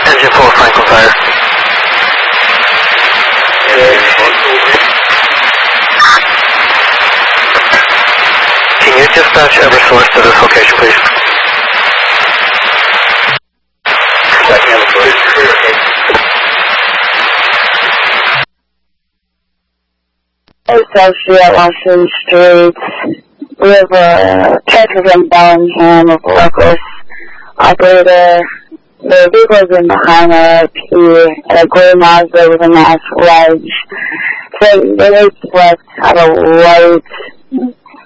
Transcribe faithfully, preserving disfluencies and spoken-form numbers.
Engine four, Franklin Fire. Can you dispatch Eversource to this location, please? Associate at Washington Street. We have a traffic in Bellingham of a reckless operator. The vehicle is in behind us. He had a gray Mazda with a mass wedge. So they reflect at a light